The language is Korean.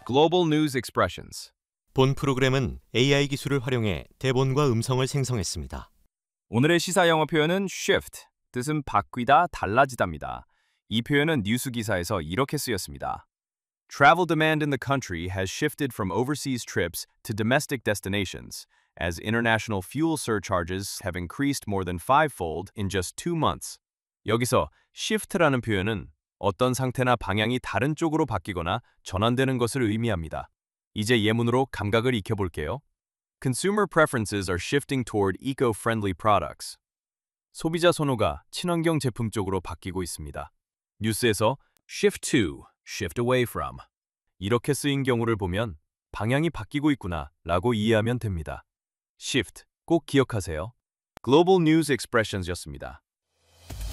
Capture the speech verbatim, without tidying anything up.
Global News Expressions. 본 프로그램은 에이아이 기술을 활용해 대본과 음성을 생성했습니다. 오늘의 시사 영어 표현은 shift, 뜻은 바뀌다, 달라지다입니다. 이 표현은 뉴스 기사에서 이렇게 쓰였습니다. Travel demand in the country has shifted from overseas trips to domestic destinations, as international fuel surcharges have increased more than fivefold in just two months. 여기서 shift라는 표현은 어떤 상태나 방향이 다른 쪽으로 바뀌거나 전환되는 것을 의미합니다. 이제 예문으로 감각을 익혀볼게요. Consumer preferences are shifting toward eco-friendly products. 소비자 선호가 친환경 제품 쪽으로 바뀌고 있습니다. 뉴스에서 shift to, shift away from 이렇게 쓰인 경우를 보면 방향이 바뀌고 있구나 라고 이해하면 됩니다. shift 꼭 기억하세요. Global News Expressions였습니다.